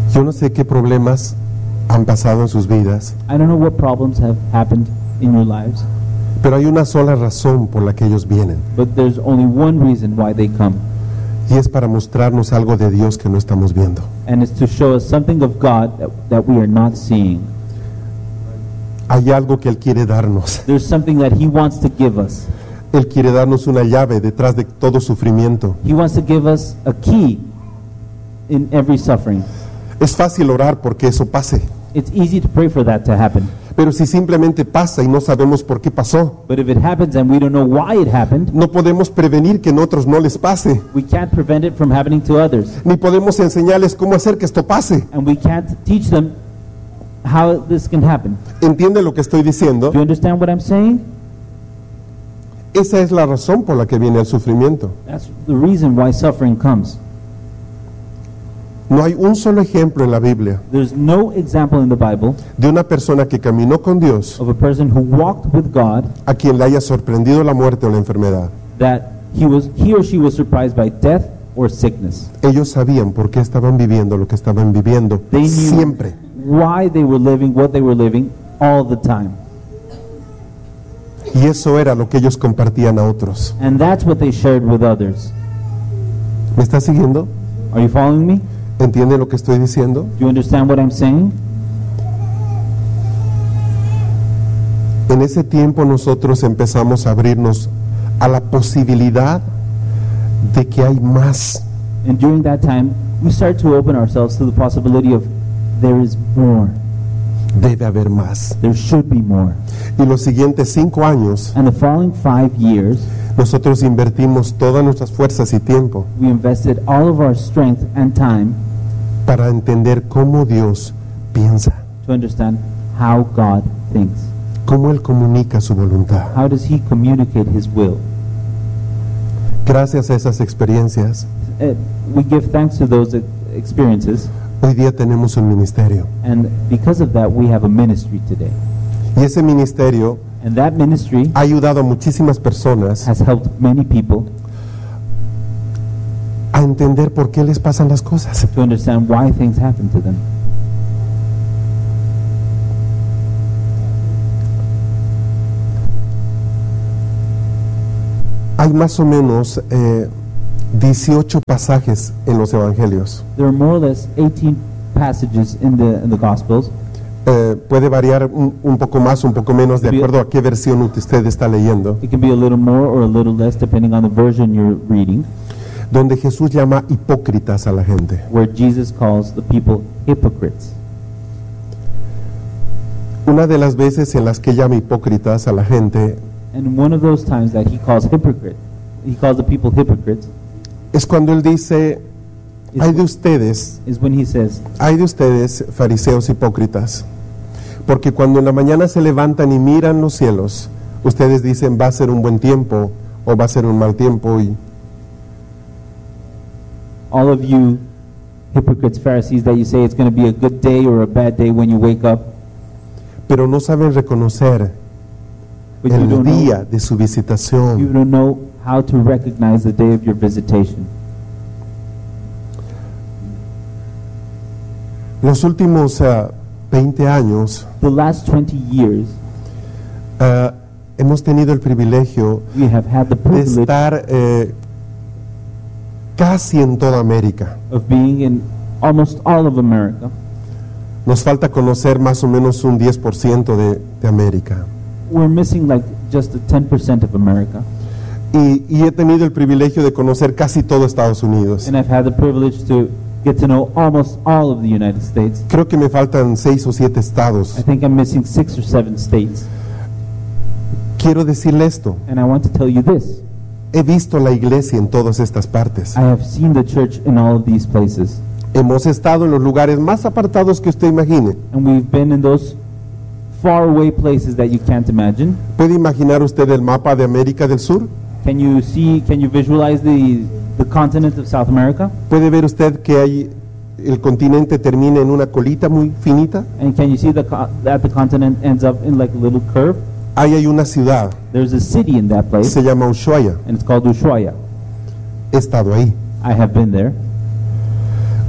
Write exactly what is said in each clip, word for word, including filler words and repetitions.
Yo no sé qué problemas han pasado en sus vidas, I don't know what problems have happened in your lives, pero hay una sola razón por la que ellos vienen, but there's only one reason why they come, y es para mostrarnos algo de Dios que no estamos viendo. and it's to show us something of God that, that we are not seeing. Hay algo que Él quiere darnos. There's something that He wants to give us. Él quiere darnos una llave detrás de todo sufrimiento. He wants to give us a key in every suffering. Es fácil orar porque eso pase, It's easy to pray for that to happen. pero si simplemente pasa y no sabemos por qué pasó, But if it happens and we don't know why it happened, no podemos prevenir que en otros no les pase, we can't prevent it from happening to others. ni podemos enseñarles cómo hacer que esto pase. And we can't teach them how this can happen. ¿Entiende lo que estoy diciendo? Do you understand what I'm saying? Esa es la razón por la que viene el sufrimiento. That's the reason why suffering comes. No hay un solo ejemplo en la Biblia There's no example in the Bible de una persona que caminó con Dios of a person who walked with God a quien le haya sorprendido la muerte o la enfermedad. that he was he or she was surprised by death or sickness. Ellos sabían por qué estaban viviendo lo que estaban viviendo They knew siempre. why they were living what they were living all the time. Y eso era lo que ellos compartían a otros. And that's what they shared with others. ¿Me está siguiendo? Are you following me? ¿Entiende lo que estoy diciendo? Do you understand what I'm saying? En ese tiempo nosotros empezamos a abrirnos a la posibilidad de que hay más. And during that time, we start to open ourselves to the possibility of there is more. Debe haber más. There should be more. Y los siguientes cinco años And the following five years, nosotros invertimos todas nuestras fuerzas y tiempo we invested all of our strength and time para entender cómo Dios piensa, to understand how God thinks. cómo Él comunica su voluntad. How does He communicate His will? Gracias a esas experiencias, Uh, we give thanks to those e- experiences, hoy día tenemos un ministerio. and because of that, we have a ministry today. Y ese ministerio And that ministry ha ayudado a muchísimas personas has helped many people a entender por qué les pasan las cosas. to understand why things happen to them. Hay más o menos eh, dieciocho pasajes en los evangelios. There are more or less eighteen passages in the in the Gospels. Eh, puede variar un, un poco más, un poco menos, de Bien. acuerdo a qué versión usted está leyendo, It can be a little more or a little less depending on the version you're reading, donde Jesús llama hipócritas a la gente. where Jesus calls the people hypocrites. Una de las veces en las que llama hipócritas a la gente And one of those times that he calls hypocrite, he calls the people hypocrites, es cuando Él dice, is, hay de ustedes, is when he says, hay de ustedes, fariseos hipócritas, porque cuando en la mañana se levantan y miran los cielos, ustedes dicen va a ser un buen tiempo o va a ser un mal tiempo, y all of you hypocrites, Pharisees, that you say it's going to be a good day or a bad day when you wake up, pero no saben reconocer but you el don't día know, de su you visitación. don't know how to recognize the day of your visitation. Los últimos ah, veinte años The last twenty years, ah, hemos tenido el privilegio we have had the de privilege estar eh, casi en toda América. of being in almost all of America. Nos falta conocer más o menos un diez por ciento de, de América. We're missing like just ten percent of America. Y, y he tenido el privilegio de conocer casi todo Estados Unidos. And I've had the privilege to get to know almost all of the United States. Creo que me faltan seis o siete estados. I think I'm missing six or seven states. Quiero decirle esto. And I want to tell you this. He visto la iglesia en todas estas partes. I have seen the church in all of these places. Hemos estado en los lugares más apartados que usted imagine. And we've been in those far away places that you can't imagine. ¿Puede imaginar usted el mapa de América del Sur? Can you see, can you visualize the, the continent of South America? ¿Puede ver usted que hay, el continente termina en una colita muy finita? And can you see the, co- that the continent ends up in like a little curve? Ahí hay una ciudad, There's a city in that place, se llama Ushuaia. and it's called Ushuaia. He estado ahí. I have been there.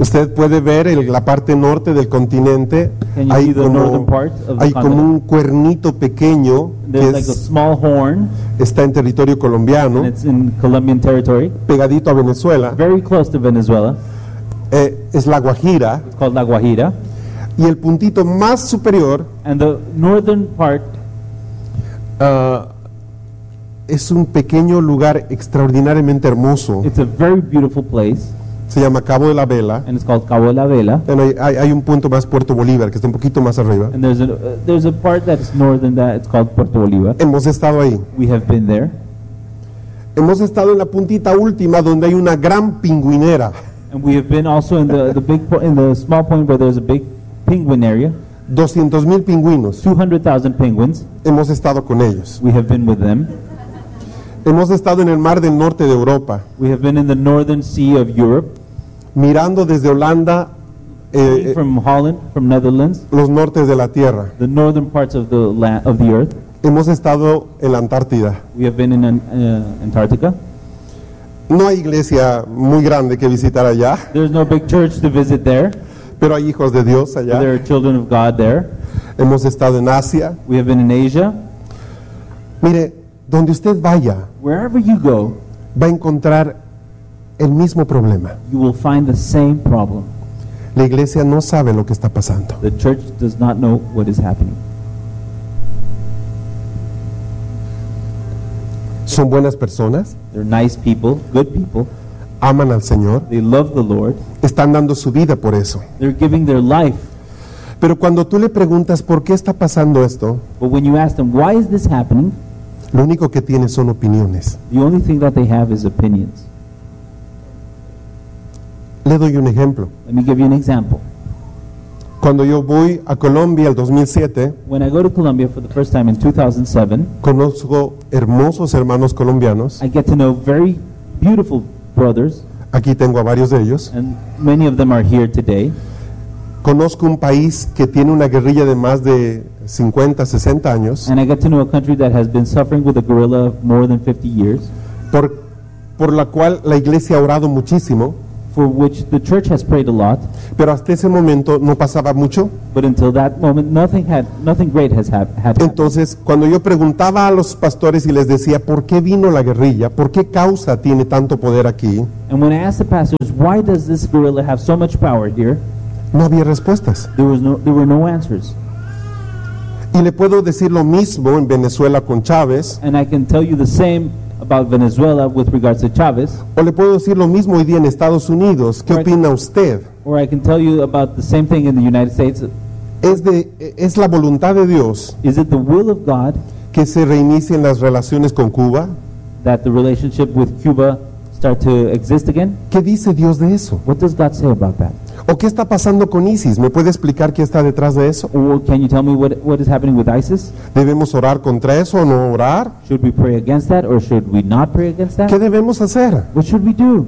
Usted puede ver el- la parte norte del continente, Can you hay see the como, northern part of the hay como continent? un cuernito pequeño que There's like a es- small horn, está en territorio colombiano, and it's in Colombian territory, pegadito a Venezuela, very close to Venezuela. eh, es la Guajira, It's called La Guajira. y el puntito más superior And the northern part ah, es un pequeño lugar extraordinariamente hermoso, it's a very beautiful place, se llama Cabo de la Vela. and it's called Cabo de la Vela. Bueno, hay, hay- hay un punto más, Puerto Bolívar, que está un poquito más arriba. And there's a uh, there's a part that's northern that it's called Puerto Bolívar. Hemos estado ahí. We have been there. Hemos estado en la puntita última donde hay una gran pingüinera. And we have been also in the, the big po- in the small point where there's a big penguin area, doscientos mil pingüinos. two hundred thousand penguins. Hemos estado con ellos. We have been with them. Hemos estado en el mar del norte de Europa, We have been in the northern sea of Europe, mirando desde Holanda eh, eh, from Holland, from Netherlands, los nortes de la tierra. the northern parts of the land of the earth. Hemos estado en la Antártida. We have been in uh, Antarctica. No hay iglesia muy grande que visitar allá, There's no big church to visit there. pero hay hijos de Dios There allá. are children of God there. Hemos estado en Asia. We have been in Asia. Mire, donde usted vaya, Wherever you go, va a encontrar el mismo problema. you will find the same problem. La iglesia no sabe lo que está pasando. The church does not know what is happening. Son buenas personas, They're nice people, good people. aman al Señor, They love the Lord. están dando su vida por eso. They're giving their life. Pero cuando tú le preguntas por qué está pasando esto, But when you ask them, why is this happening? lo único que tiene son opiniones. The only thing that they have is opinions. Le doy un ejemplo. Let me give you an example. Cuando yo voy a Colombia el dos mil siete, When I go to Colombia for the first time in two thousand seven, conozco hermosos hermanos colombianos. I get to know very beautiful brothers, Aquí tengo a varios de ellos. and many of them are here today. Conozco un país que tiene una guerrilla de más de cincuenta, sesenta años, And I get to know a country that has been suffering with a guerrilla of more than fifty years, por, por la cual la iglesia ha orado muchísimo, for which the church has prayed a lot, pero hasta ese momento no pasaba mucho. but until that moment, nothing had, nothing great has hap- had happened. Entonces, cuando yo preguntaba a los pastores y les decía, ¿por qué vino la guerrilla? ¿Por qué causa tiene tanto poder aquí? And when I asked the pastors, why does this guerrilla have so much power here? No había respuestas. There was no, there were no answers. Y le puedo decir lo mismo en Venezuela con Chávez, And I can tell you the same about Venezuela with regards to Chavez, o le puedo decir lo mismo hoy día en Estados Unidos. ¿Qué Right. opina usted? or I can tell you about the same thing in the United States. ¿Es, de, ¿Es la voluntad de Dios Is it the will of God que se reinicien las relaciones con Cuba? that the relationship with Cuba start to exist again? ¿Qué dice Dios de eso? What does God say about that? ¿O qué está pasando con ISIS? ¿Me puede explicar qué está detrás de eso? Or can you tell me what, what is happening with ISIS? ¿Debemos orar contra eso o no orar? Should we pray against that or should we not pray against ¿Qué that? debemos hacer? What should we do?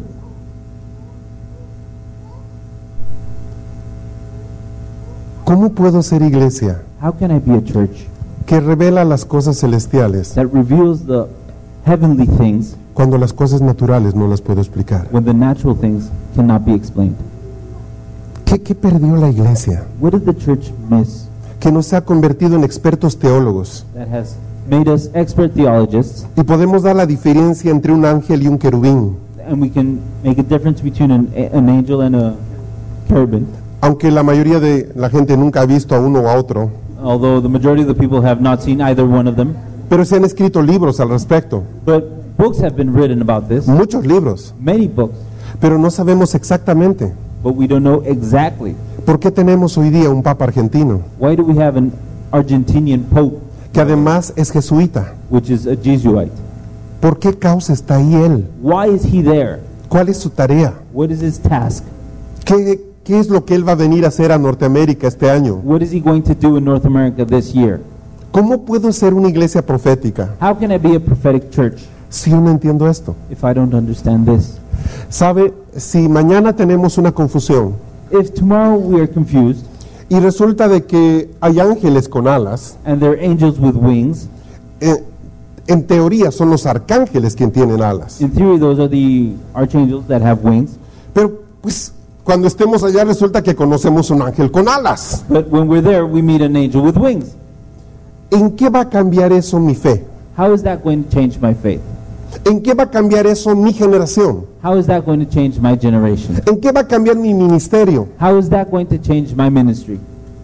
¿Cómo puedo ser iglesia How can I be a church que revela las cosas celestiales that reveals the heavenly things cuando las cosas naturales no las puedo explicar? when the natural things cannot be explained? ¿Qué, qué perdió la iglesia? What did the church miss Que nos ha convertido en expertos teólogos that has made us expert theologists, y podemos dar la diferencia entre un ángel y un querubín, and we can make a difference between an, an angel and a cherubim, aunque la mayoría de la gente nunca ha visto a uno o a otro, although the majority of the people have not seen either one of them. pero se han escrito libros al respecto, But books have been written about this, muchos libros, many books, pero no sabemos exactamente but we don't know exactly. por qué tenemos hoy día un papa argentino, Why do we have an Argentinian pope, que además es jesuita. which is a Jesuit? ¿Por qué causa está ahí él? Why is he there? ¿Cuál es su tarea? What is his task? ¿Qué, qué es lo que él va a venir a hacer a Norteamérica este año? What is he going to do in North America this year? ¿Cómo puedo ser una iglesia profética How can I be a prophetic church si yo no entiendo esto? if I don't understand this? ¿Sabe? Si mañana tenemos una confusión If tomorrow we are confused y resulta de que hay ángeles con alas, and there are angels with wings, eh, en teoría son los arcángeles quien tienen alas. in theory those are the archangels that have wings, Pero pues cuando estemos allá resulta que conocemos un ángel con alas. But when we're there, we meet an angel with wings. ¿En qué va a cambiar eso mi fe? How is that going to change my faith? ¿En qué va a cambiar eso mi generación? How is that going to change my generation? ¿En qué va a cambiar mi ministerio? How is that going to change my ministry?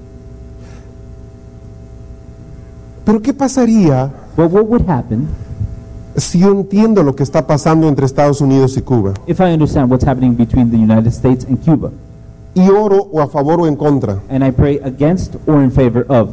Pero ¿qué pasaría Well, what would happen si yo entiendo lo que está pasando entre Estados Unidos y Cuba if I understand what's happening between the United States and Cuba, y oro o a favor o en contra? and I pray against or in favor of?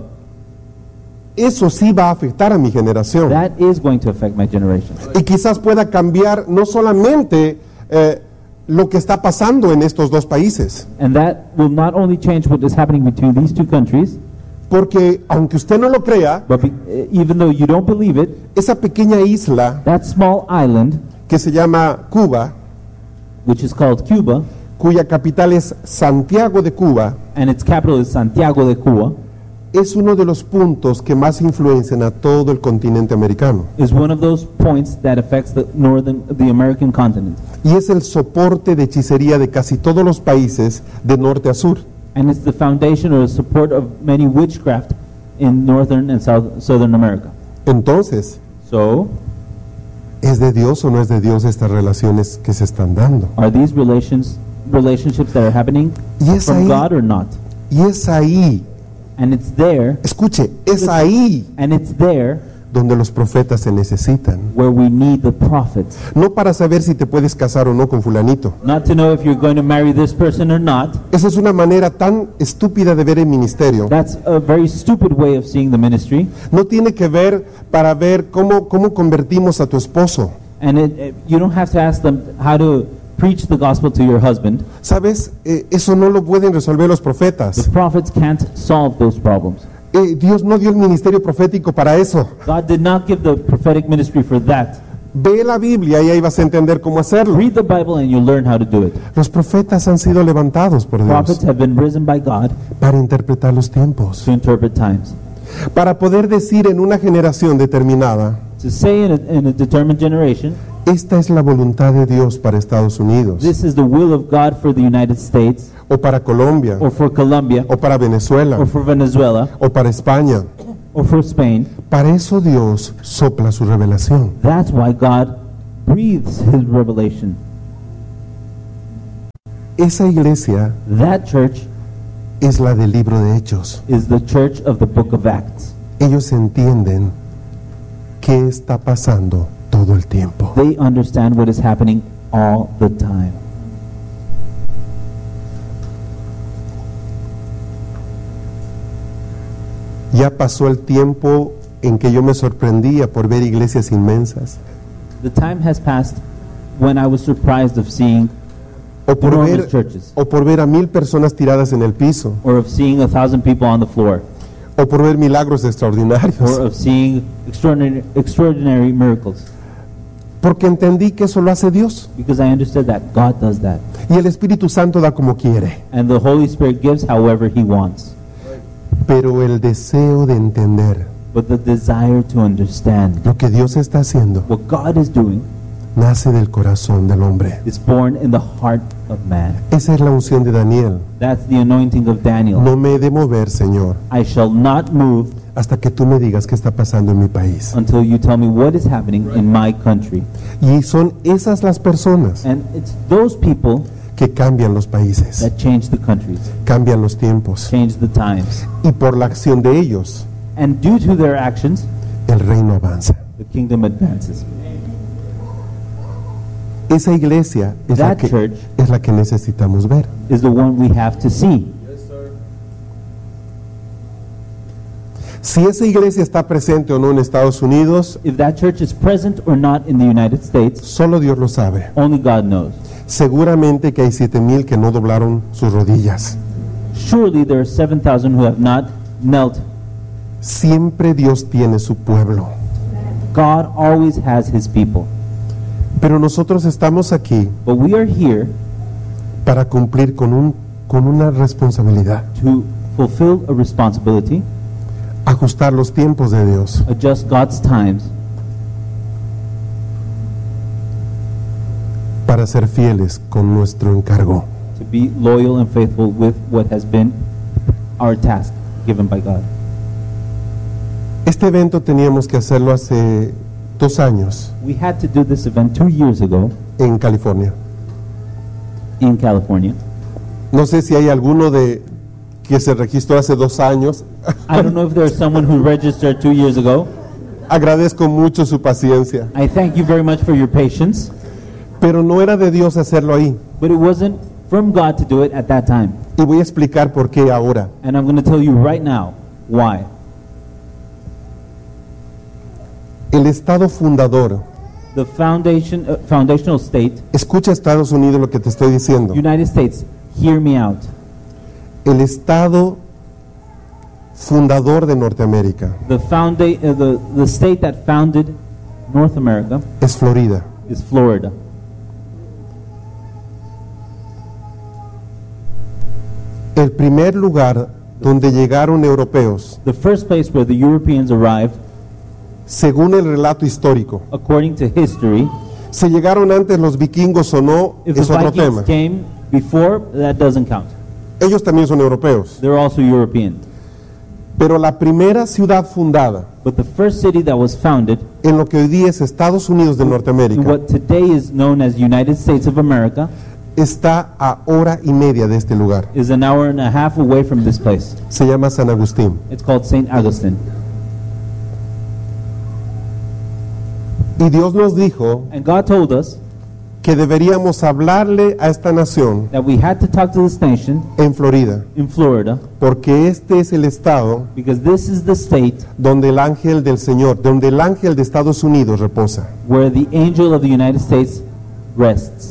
Eso sí va a afectar a mi generación. That is going to affect my generation. Y quizás pueda cambiar no solamente eh, lo que está pasando en estos dos países, And that will not only change what is happening between these two countries, porque aunque usted no lo crea, but be, even though you don't believe it, esa pequeña isla that small island, que se llama Cuba, which is called Cuba, cuya capital es Santiago de Cuba, and its capital is Santiago de Cuba, es uno de los puntos que más influencian a todo el continente americano. is one of those points that affects the northern, the American continent. Y es el soporte de hechicería de casi todos los países de norte a sur. And it's the foundation or the support of many witchcraft in northern and south, southern America. Entonces, So, ¿es de Dios o no es de Dios estas relaciones que se están dando? are these relations relationships that are happening Y es from ahí, God or not? y es ahí, And it's there, escuche, es ahí and it's there donde los profetas se necesitan. where we need the prophets. No para saber si te puedes casar o no con fulanito. Not to know if you're going to marry this person or not. Esa es una manera tan estúpida de ver el ministerio. That's a very stupid way of seeing the ministry. No tiene que ver para ver cómo, cómo convertimos a tu esposo. And it, it- you don't have to ask them how to preach the gospel to your husband. ¿Sabes? Eh, eso no lo pueden resolver los The profetas. prophets can't solve those problems. Eh, Dios no dio el ministerio profético para eso. God did not give the prophetic ministry for that. Ve la Biblia y ahí vas a entender cómo hacerlo. Read the Bible and you'll learn how to do it. Los profetas han sido levantados por Prophets Dios have been risen by God para interpretar los tiempos, to interpret times. para poder decir en una generación determinada, To say in a, in a determined generation, esta es la voluntad de Dios para Estados Unidos, this is the will of God for the United States, o para Colombia, or for Colombia, o para Venezuela, or for Venezuela, o para España. or for Spain. Para eso Dios sopla su revelación. That's why God breathes His revelation. Esa iglesia That church es la del libro de Hechos. is the church of the book of Acts. Ellos entienden qué está pasando todo el tiempo. They understand what is happening all the time. Ya pasó el tiempo en que yo me sorprendía por ver iglesias inmensas, The time has passed when I was surprised of seeing o por enormous ver, churches, o por ver a mil personas tiradas en el piso, or of seeing a thousand people on the floor, o por ver milagros or extraordinarios, of seeing extraordinary, extraordinary miracles. porque entendí que eso lo hace Dios Because I understood that God does that. y el Espíritu Santo da como quiere. And the Holy Spirit gives however He wants. Pero el deseo de entender But the desire to understand lo que Dios está haciendo what God is doing nace del corazón del hombre. is born in the heart of man. Esa es la unción de Daniel. That's the anointing of Daniel. No me he de mover, Señor, I shall not move hasta que tú me digas qué está pasando en mi país. until you tell me what is happening in my country. Y son esas las personas And it's those people que cambian los países, that change the countries, cambian los tiempos. change the times. Y por la acción de ellos, And due to their actions, el reino avanza. the kingdom advances. Esa iglesia es la That que, church es la que necesitamos ver. is the one we have to see. Si esa iglesia está presente o no en Estados Unidos, If that church is present or not in the United States, solo Dios lo sabe. only God knows. Seguramente que hay siete mil que no doblaron sus rodillas. Surely there are seven thousand who have not knelt. Siempre Dios tiene su pueblo. God always has His people. Pero nosotros estamos aquí But we are here para cumplir con, un, con una responsabilidad. to fulfill a responsibility, Ajustar los tiempos de Dios. adjust God's times, Para ser fieles con nuestro encargo. to be loyal and faithful with what has been our task given by God. Este evento teníamos que hacerlo hace dos años We had to do this event two years ago en California. in California. No sé si hay alguno de que se registró hace dos años. I don't know if there's someone who registered two years ago. Agradezco mucho su paciencia, I thank you very much for your patience, pero no era de Dios hacerlo ahí. but it wasn't from God to do it at that time. Y voy a explicar por qué ahora. And I'm going to tell you right now why. El Estado fundador, The foundation, uh, foundational state, escucha Estados Unidos lo que te estoy diciendo. United States, hear me out. El Estado fundador de Norteamérica The, founda- uh, the, the state that founded North America es Florida. is Florida. El primer lugar donde llegaron europeos, The first place where the Europeans arrived, según el relato histórico, according to history, si llegaron antes los vikingos o no, if the es otro tema. Vikings came before, that doesn't count. Ellos también son europeos. They're also European. Pero la primera ciudad fundada But the first city that was founded en lo que hoy día es Estados Unidos de in Norteamérica what today is known as United States of America está a hora y media de este lugar. is an hour and a half away from this place. Se llama San Agustín. It's called Saint Augustine. Y Dios nos dijo And God told us que deberíamos hablarle a esta nación that we had to talk to this nation en Florida, in Florida porque este es el estado because this is the state donde el ángel del Señor, donde el ángel de Estados Unidos reposa. where the angel of the United States rests.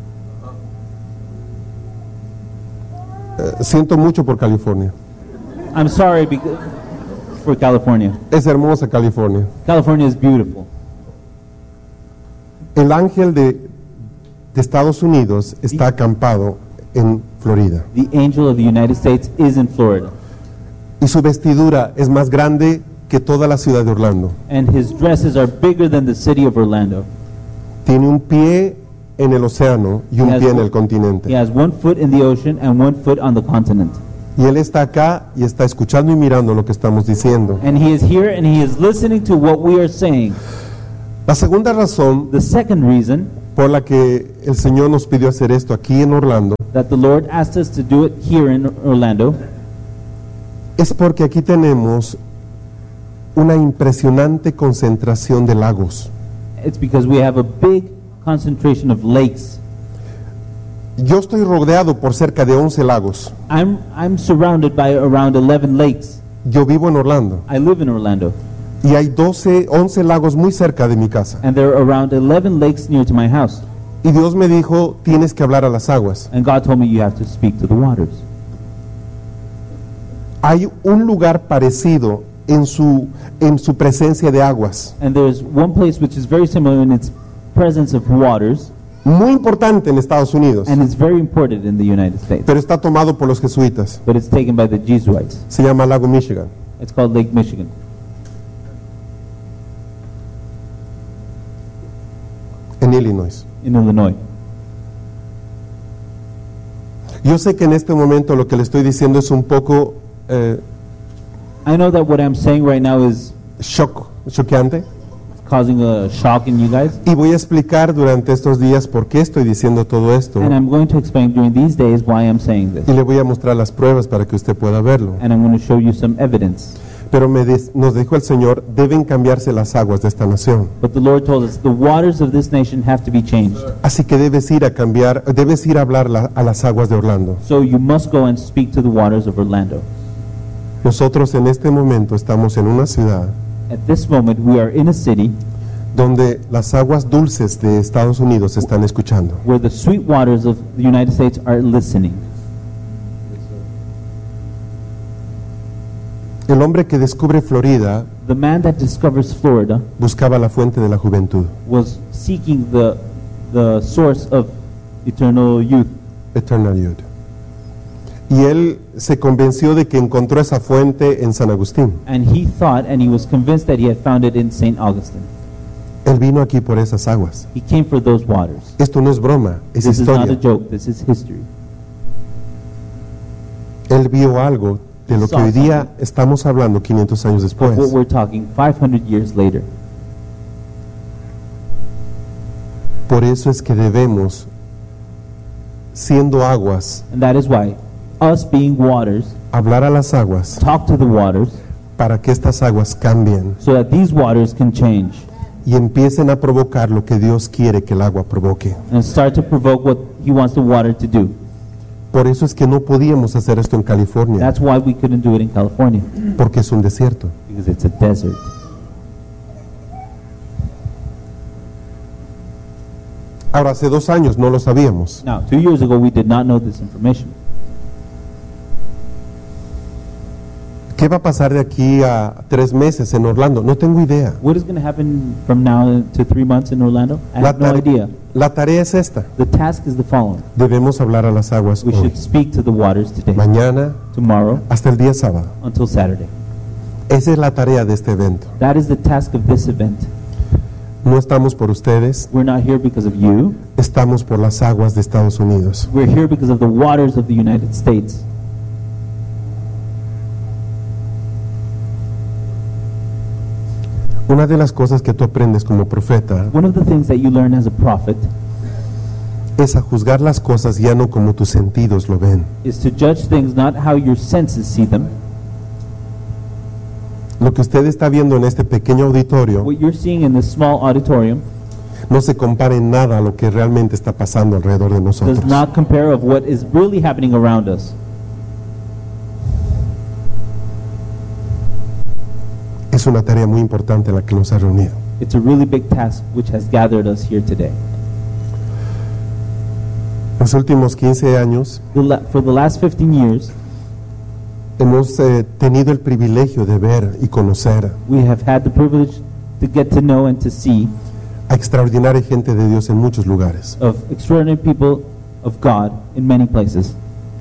Eh, siento mucho por California. I'm sorry because, for California. Es hermosa California. California is beautiful. El ángel de, de Estados Unidos está acampado en Florida. The angel of the United States is in Florida. Y su vestidura es más grande que toda la ciudad de Orlando. And his dresses are bigger than the city of Orlando. Tiene un pie en el océano y un He has pie en one- el continente. He has one foot in the ocean and one foot on the continent. Y él está acá y está escuchando y mirando lo que estamos diciendo. And he is here and he is listening to what we are saying. La segunda razón The second reason por la que el Señor nos pidió hacer esto aquí en Orlando that the Lord asked us to do it here in Orlando es porque aquí tenemos una impresionante concentración de lagos. it's because we have a big concentration of lakes. Yo estoy rodeado por cerca de once lagos. I'm I'm surrounded by around eleven lakes. Yo vivo en Orlando I live in Orlando y hay doce, once lagos muy cerca de mi casa. and there are around eleven lakes near to my house. Y Dios me dijo, tienes que hablar a las aguas. And God told me you have to speak to the waters. Hay un lugar parecido en su, en su presencia de aguas, And there's one place which is very similar in its presence of waters, muy importante en Estados Unidos, and it's very important in the United States. pero está tomado por los jesuitas. But it's taken by the Jesuits. Se llama Lago Michigan. It's called Lake Michigan. En Illinois. In Illinois. Yo sé que en este momento lo que le estoy diciendo es un poco eh, I know that what I'm saying right now is shock, choqueante, causing a shock in you guys, y voy a explicar durante estos días por qué estoy diciendo todo esto, and I'm going to explain during these days why I'm saying this. y le voy a mostrar las pruebas para que usted pueda verlo. And I'm going to show you some evidence. Pero me des- nos dijo el Señor, deben cambiarse las aguas de esta nación. But the Lord told us the waters of this nation have to be changed. Así que debes ir a cambiar, debes ir a hablar la- a las aguas de Orlando. So you must go and speak to the waters of Orlando. Nosotros en este momento estamos en una ciudad At this moment, we are in a city donde las aguas dulces de Estados Unidos se están escuchando. where the sweet waters of the United States are listening. El hombre que descubre Florida The man that discovers Florida buscaba la fuente de la juventud, was seeking the, the source of eternal youth. Eternal Youth. Y él se convenció de que encontró esa fuente en San Agustín. And he thought and he was convinced that he had found it in Saint Augustine. Él vino aquí por esas aguas. He came for those waters. Esto no es broma, es This is not a historia. joke, this is history. Él vio algo de lo que hoy día estamos hablando quinientos años of what después. we're talking five hundred years later. Por eso es que debemos, siendo aguas, And that is why us being waters, hablar a las aguas talk to the waters para que estas aguas cambien so that these waters can change y empiecen a provocar lo que Dios quiere que el agua provoque. and start to provoke what He wants the water to do. Por eso es que no podíamos hacer esto en California, That's why we couldn't do it in California, porque es un desierto. because it's a desert. Ahora, hace dos años no lo sabíamos. Now, two years ago, we did not know this information. ¿Qué va a pasar de aquí a tres meses en Orlando? No tengo idea. What is going to happen from now to three months in Orlando? I La, have no tare- idea. la tarea es esta. The task is the following. Debemos hablar a las aguas We hoy, should speak to the waters today, mañana, tomorrow, hasta el día sábado. until Saturday. Esa es la tarea de este evento. That is the task of this event. No estamos por ustedes, We're not here because of you. estamos por las aguas de Estados Unidos. We're here because of the waters of the United States. Una de las cosas que tú aprendes como profeta One of the things that you learn as a prophet es a juzgar las cosas ya no como tus sentidos lo ven. is to judge things not how your senses see them. Lo que usted está viendo en este pequeño auditorio What you're seeing in this small auditorium no se compara en nada a lo que realmente está pasando alrededor de does nosotros. not compare of what is really happening around us. Es una tarea muy importante la que nos ha reunido. It's a really big task which has gathered us here today. Los últimos quince años The la- For the last fifteen years, hemos eh, tenido el privilegio de ver y conocer we have had the privilege to get to know and to see a extraordinaria gente de Dios en muchos lugares. of extraordinary people of God in many places.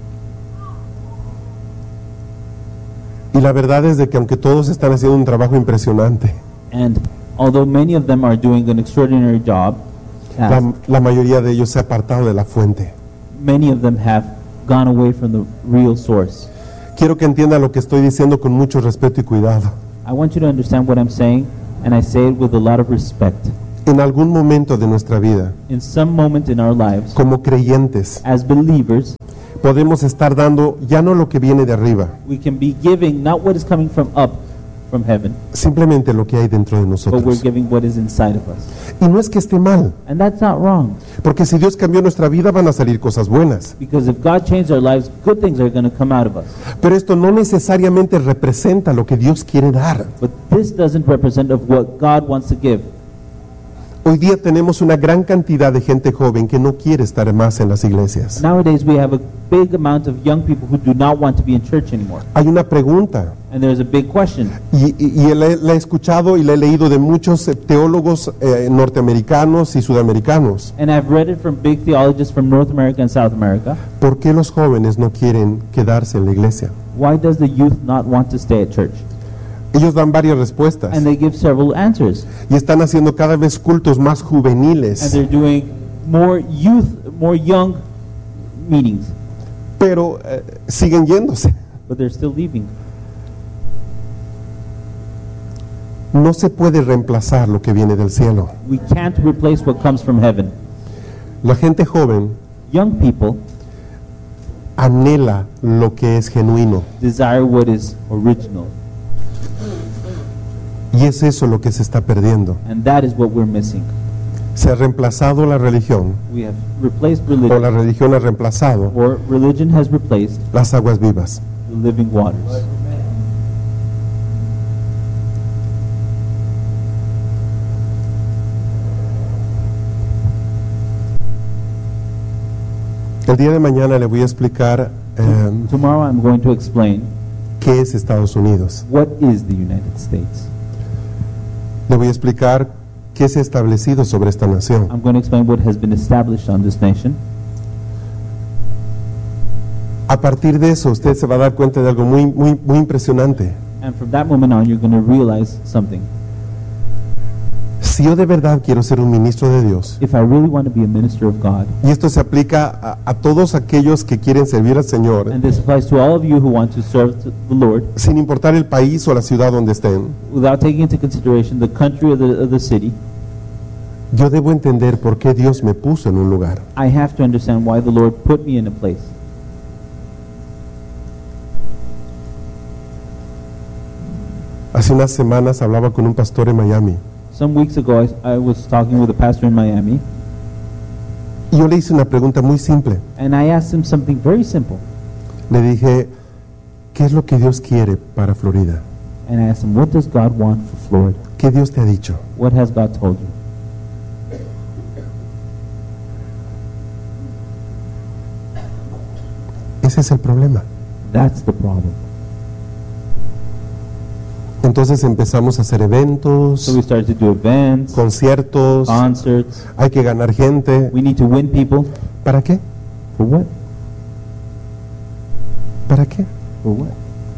Y la verdad es de que aunque todos están haciendo un trabajo impresionante, And although many of them are doing an extraordinary job, la, task, la mayoría de ellos se ha apartado de la fuente. many of them have gone away from the real source. Quiero que entienda lo que estoy diciendo con mucho respeto y cuidado. I want you to understand what I'm saying, and I say it with a lot of respect. En algún momento de nuestra vida, In some moment in our lives, como creyentes, as believers, podemos estar dando ya no lo que viene de arriba, we can be giving not what is coming from up, from heaven, simplemente lo que hay dentro de but we're nosotros. giving what is inside of us. Y no es que esté mal, And that's not wrong, porque si Dios cambió nuestra vida van a salir cosas buenas. because if God changed our lives, good things are going to come out of us. Pero esto no necesariamente representa lo que Dios quiere dar. But this doesn't represent of what God wants to give. Hoy día tenemos una gran cantidad de gente joven que no quiere estar más en las iglesias. Nowadays, we have a big amount of young people who do not want to be in church anymore. Hay una pregunta, And there's a big question. y, y- y la, he- la he escuchado y la he leído de muchos eh, teólogos eh, norteamericanos y sudamericanos. And I've read it from big theologists from North America and South America. ¿Por qué los jóvenes no quieren quedarse en la iglesia? Why does the youth not want to stay at church? Ellos dan varias respuestas And they give several answers. y están haciendo cada vez cultos más And juveniles, they're doing more youth, more young meetings. pero eh, siguen yéndose. But they're still leaving. No se puede reemplazar lo que viene del cielo. We can't replace what comes from heaven. La gente joven Young people anhela lo que es genuino. desire what is original. Y es eso lo que se está perdiendo. And that is what we're missing. Se ha reemplazado la religión, We have replaced o religion, la religión ha reemplazado or religion has replaced las aguas vivas. the living waters. El día de mañana le voy a explicar eh, Tomorrow I'm going to explain qué es Estados Unidos. what is the United States. Le voy a explicar qué se ha establecido sobre esta nación. I'm going to explain what has been established on this nation. A partir de eso, usted se va a dar cuenta de algo muy, muy, muy impresionante. And from that moment on, you're going to realize something. Si Si yo de verdad quiero ser un ministro de Dios, if I really want to be a minister of God, y esto se aplica a, a todos aquellos que quieren servir al Señor, and this applies to all of you who want to serve the Lord, sin importar el país o la ciudad donde estén, without taking into consideration the country or the, or the city, yo debo entender por qué Dios me puso en un lugar. I have to understand why the Lord put me in a place. Hace unas semanas hablaba con un pastor en Miami Some weeks ago, I, I was talking with a pastor in Miami, y yo le hice una pregunta muy simple. and I asked him something very simple. Le dije, ¿qué es lo que Dios quiere para Florida? And I asked him, what does God want for Florida? ¿Qué Dios te ha dicho? What has God told you? Ese es el problema. That's the problem. Entonces empezamos a hacer eventos, So we started to do events, conciertos, concerts. hay que ganar gente. We need to win people. ¿Para qué? For what? ¿Para qué? For what?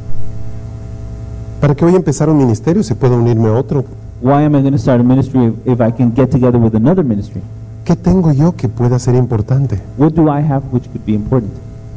¿Para qué voy a empezar un ministerio si puedo unirme a otro? Why am I going to start a ministry if, if I can get together with another ministry? ¿Qué tengo yo que pueda ser importante? What do I have which could be important?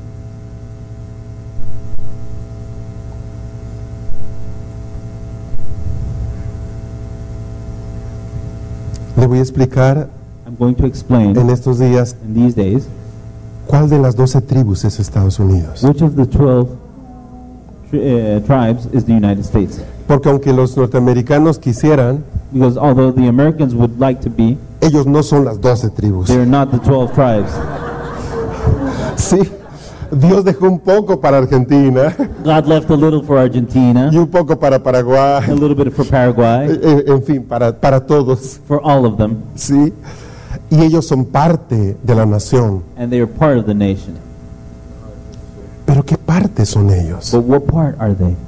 Le voy a explicar I'm going to explain en estos días in these days cuál de las doce tribus es Estados Unidos. which of the twelve tri- uh, tribes is the United States. Porque aunque los norteamericanos quisieran, Because although the Americans would like to be, ellos no son las doce tribus. they're not the twelve tribes. Sí, Dios dejó un poco para Argentina God left a little for Argentina, y un poco para a Paraguay, little bit for Paraguay, en, en fin, para, para todos. for all of them, Sí, y ellos son parte de la nación. and they are part of the nation. Pero ¿qué parte son ellos? But what part are they?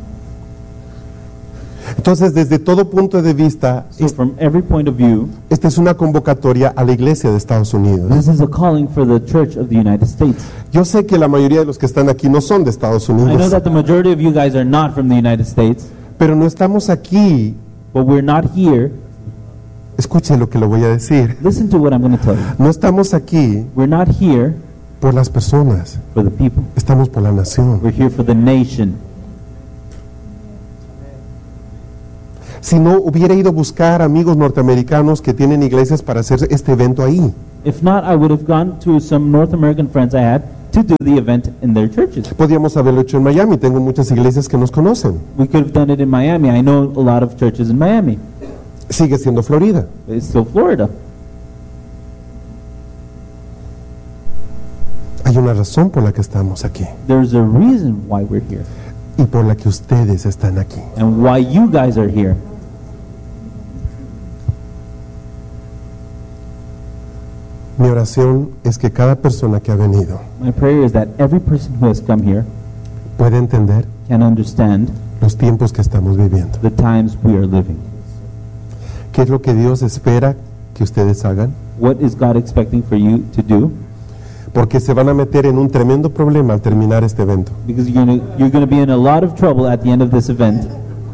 Entonces, desde todo punto de vista, So from every point of view, esta es una convocatoria a la iglesia de Estados Unidos. this is a calling for the Church of the United States. Yo sé que la mayoría de los que están aquí no son de Estados I know Unidos, that the majority of you guys are not from the United States, pero no estamos aquí. but we're not here. Escuchen lo que le voy a decir. Listen to what I'm going to tell you. No estamos aquí We're not here por las personas, for the people. estamos por la nación. We're here for the nation. Si no, hubiera ido a buscar amigos norteamericanos que tienen iglesias para hacer este evento ahí. If not, I would have gone to some North American friends I had to do the event in their churches. Podríamos haberlo hecho en Miami, tengo muchas iglesias que nos conocen. We could have done it in Miami. I know a lot of churches in Miami. Sigue siendo Florida. It's still Florida. Hay una razón por la que estamos aquí There's a reason why we're here y por la que ustedes están aquí. and why you guys are here. Mi oración es que cada persona que ha venido My prayer is that every person who has come here pueda entender can understand los tiempos que estamos viviendo. the times we are living. ¿Qué es lo que Dios espera que ustedes hagan? What is God expecting for you to do? Porque se van a meter en un tremendo problema al terminar este evento. Because you're going you're going to be in a lot of trouble at the end of this event.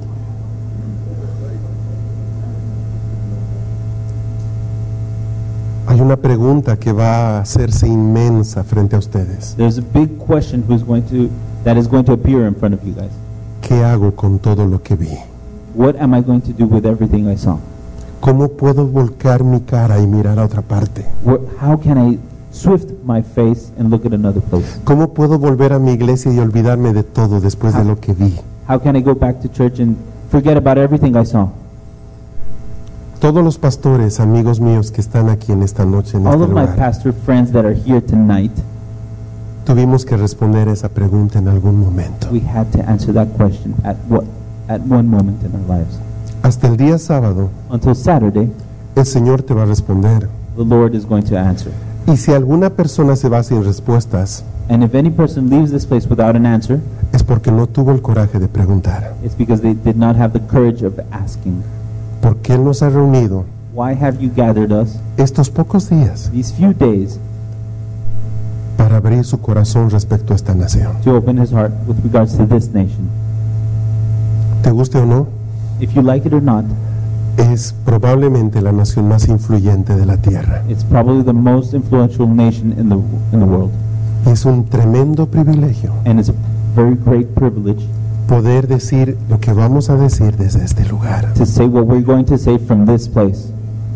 Hay una pregunta que va a hacerse inmensa frente a ustedes. There's a big question who's going to that is going to appear in front of you guys. ¿Qué hago con todo lo que vi? What am I going to do with everything I saw? ¿Cómo puedo volcar mi cara y mirar a otra parte? What, how can I swift my face and look at another place? ¿Cómo puedo volver a mi iglesia y olvidarme de todo después de lo que vi? How can I go back to church and forget about everything I saw? Todos los pastores, amigos míos que están aquí en esta noche, en All este of my lugar, pastor friends that are here tonight, tuvimos que responder esa pregunta en algún momento. we had to answer that question at what at one moment in our lives. Hasta el día sábado, Until Saturday, el Señor te va a responder. the Lord is going to answer. Y si alguna persona se va sin respuestas, And if any person leaves this place without an answer, es porque no tuvo el coraje de preguntar. it's because they did not have the courage of asking. ¿Por qué Él nos ha reunido Why have you gathered us estos pocos días these few days para abrir su corazón respecto a esta nación? to open his heart with regards to this nation? ¿Te guste o no? If you like it or not, es probablemente la nación más influyente de la tierra. It's probably the most influential nation in the in the world, Es un tremendo privilegio and it's a very great privilege poder decir lo que vamos a decir desde este lugar. to say what we're going to say from this place.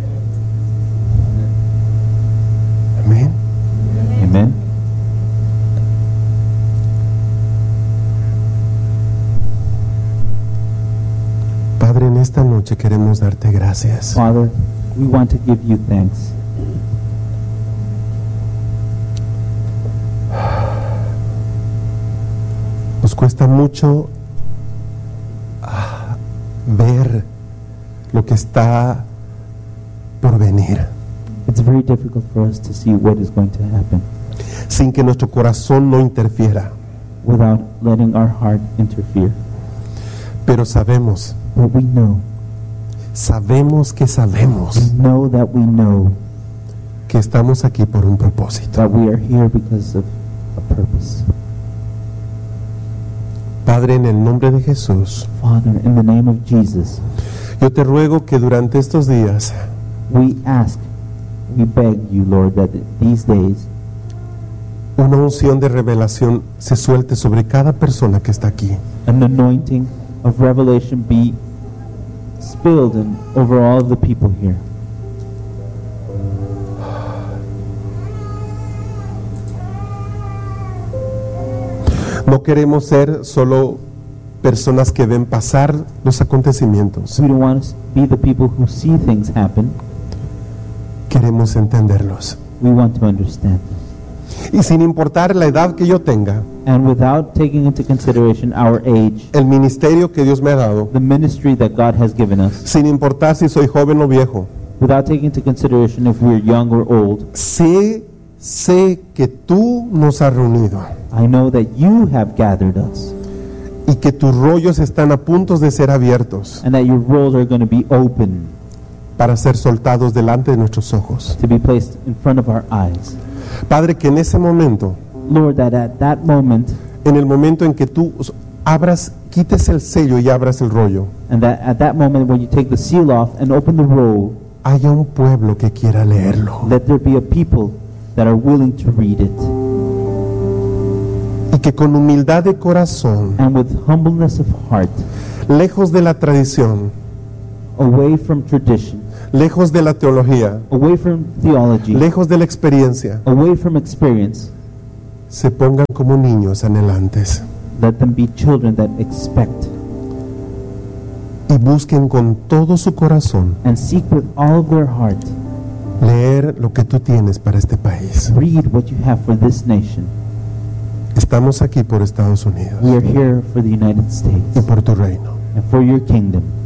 Amén. Amen. Padre, en esta noche queremos darte gracias. Father, we want to give you thanks. Nos cuesta mucho ah, ver lo que está por venir, It's very difficult for us to see what is going to happen sin que nuestro corazón no interfiera. without letting our heart interfere. Pero sabemos, But we know, sabemos que we sabemos know that we know que estamos aquí por un propósito. that we are here because of a purpose. Padre, en el nombre de Jesús, Father, in the name of Jesus, yo te ruego que durante estos días we ask, we beg you, Lord, that these days una unción de revelación se suelte sobre cada persona que está aquí. an anointing of revelation be spilled in, over all of the people here. No queremos ser solo personas que ven pasar los acontecimientos. We don't want to be the people who see things happen. Queremos entenderlos. We want to understand them. Y sin importar la edad que yo tenga, And without taking into consideration our age, el ministerio que Dios me ha dado, the ministry that God has given us, sin importar si soy joven o viejo, without taking into consideration if we're young or old, sé, sé que tú nos has reunido I know that you have gathered us y que tus rollos están a punto de ser abiertos and that your roles are going to be open para ser soltados delante de nuestros ojos. to be placed in front of our eyes. Padre, que en ese momento, Lord, that at that moment, en el momento en que tú abras, quites el sello y abras el rollo, and that at that moment when you take the seal off and open the roll, haya un pueblo que quiera leerlo let there be a people that are willing to read it, y que con humildad de corazón, and with humbleness of heart, lejos de la tradición, away from tradition, lejos de la teología, away from theology, lejos de la experiencia, away from experience, se pongan como niños anhelantes let them be children that expect y busquen con todo su corazón and seek with all of their heart, leer lo que tú tienes para este país. read what you have for this nation. Estamos aquí por Estados Unidos We are here for the United y States por tu reino. and for your kingdom.